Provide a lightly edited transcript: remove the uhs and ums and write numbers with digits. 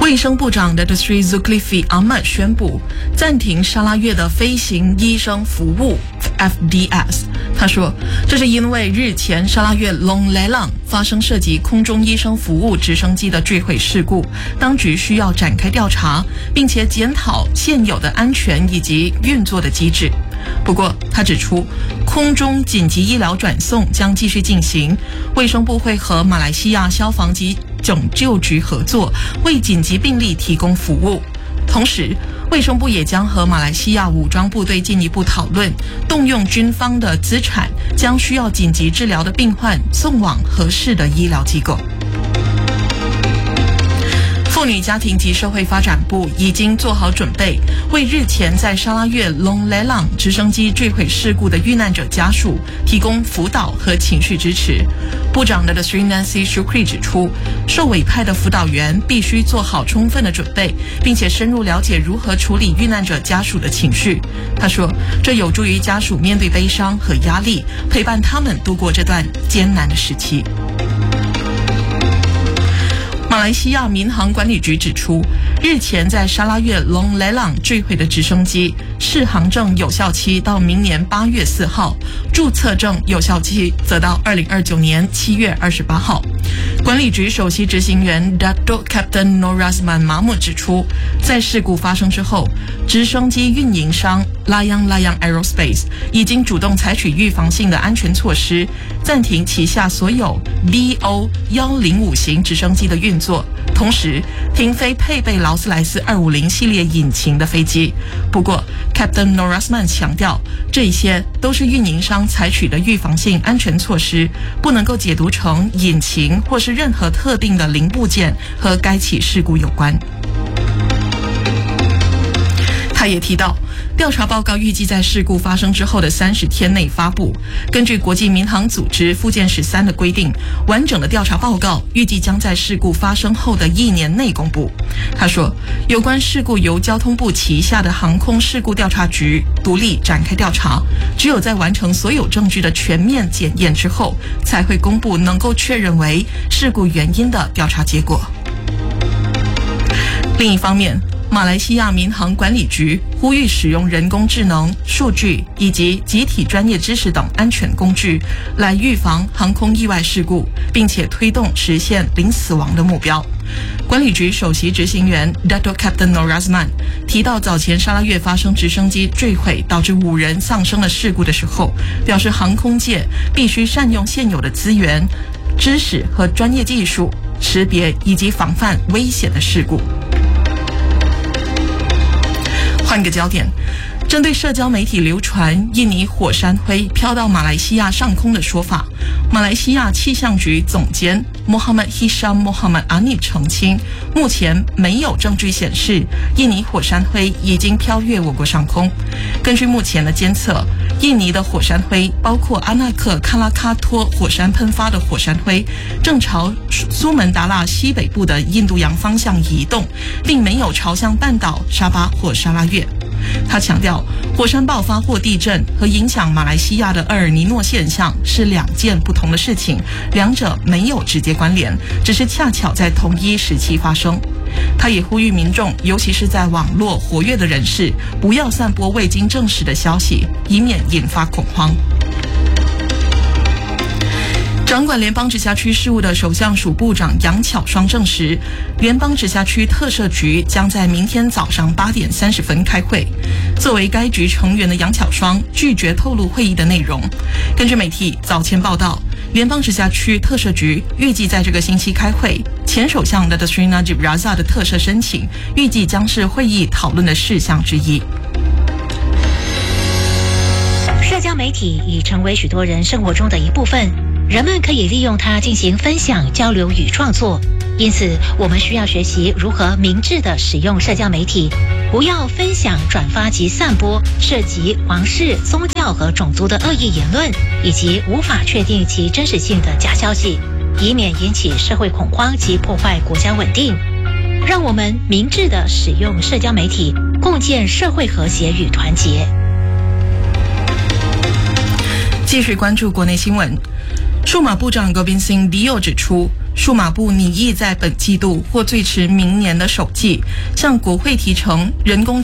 卫生部长 Dr. Sri Zulkifli Ahmad 宣布暂停沙拉越的飞行医生服务 FDS。他说，这是因为日前沙拉越 Long Lelang 发生涉及空中医生服务直升机的坠毁事故，当局需要展开调查，并且检讨现有的安全以及运作的机制。不过，他指出，空中紧急医疗转送将继续进行，卫生部会和马来西亚消防及拯救局合作，为紧急病例提供服务。同时，卫生部也将和马来西亚武装部队进一步讨论，动用军方的资产，将需要紧急治疗的病患送往合适的医疗机构。妇女家庭及社会发展部已经做好准备，为日前在沙拉越 Long Lelang 直升机坠毁事故的遇难者家属提供辅导和情绪支持。部长的 Sri Nancy Shukri 指出，受委派的辅导员必须做好充分的准备，并且深入了解如何处理遇难者家属的情绪。他说，这有助于家属面对悲伤和压力，陪伴他们度过这段艰难的时期。马来西亚民航管理局指出，日前在沙拉越 Long Lelang 坠毁的直升机适航证有效期到明年8月4号，注册证有效期则到2029年7月28号。管理局首席执行员 Dato Captain Nur Razman Mahmud 指出，在事故发生之后，直升机运营商 Layang Aerospace 已经主动采取预防性的安全措施，暂停旗下所有 BO105 型直升机的运作，同时停飞配备劳斯莱斯250系列引擎的飞机。不过 Captain Nur Razman 强调，这些都是运营商采取的预防性安全措施，不能够解读成引擎或是任何特定的零部件和该起事故有关。他也提到，调查报告预计在事故发生之后的30天内发布。根据国际民航组织附件13的规定，完整的调查报告预计将在事故发生后的1年内公布。他说，有关事故由交通部旗下的航空事故调查局独立展开调查，只有在完成所有证据的全面检验之后，才会公布能够确认为事故原因的调查结果。另一方面，马来西亚民航管理局呼吁使用人工智能、数据以及集体专业知识等安全工具，来预防航空意外事故，并且推动实现零死亡的目标。管理局首席执行员 Dato Captain Nur Razman 提到，早前沙拉越发生直升机坠毁导致5人丧生的事故的时候，表示航空界必须善用现有的资源、知识和专业技术，识别以及防范危险的事故。换个焦点，针对社交媒体流传印尼火山灰飘到马来西亚上空的说法，马来西亚气象局总监 Muhammad Hisham Muhammad Anif 澄清，目前没有证据显示印尼火山灰已经飘越我国上空。根据目前的监测，印尼的火山灰包括阿纳克喀拉喀托火山喷发的火山灰，正朝苏门答腊西北部的印度洋方向移动，并没有朝向半岛、沙巴或沙拉越。他强调，火山爆发或地震和影响马来西亚的厄尔尼诺现象是2件不同的事情，两者没有直接关联，只是恰巧在同一时期发生。他也呼吁民众，尤其是在网络活跃的人士，不要散播未经证实的消息，以免引发恐慌。掌管联邦直辖区事务的首相署部长杨巧双证实，联邦直辖区特赦局将在明天早上8点30分开会。作为该局成员的杨巧双拒绝透露会议的内容。根据媒体早前报道，联邦直辖区特赦局预计在这个星期开会，前首相的 Sri Najib Razak 的特赦申请预计将是会议讨论的事项之一。 社交媒体已成为许多人生活中的一部分，人们可以利用它进行分享、交流与创作。因此，我们需要学习如何明智地使用社交媒体，不要分享、转发及散播涉及皇室、宗教和种族的恶意言论，以及无法确定其真实性的假消息，以免引起社会恐慌及破坏国家稳定。让我们明智地使用社交媒体，共建社会和谐与团结。继续关注国内新闻。数码部长 Gobind Singh Dio 指出， 数码部拟意在本季度或最迟明年的首季向国会提成人工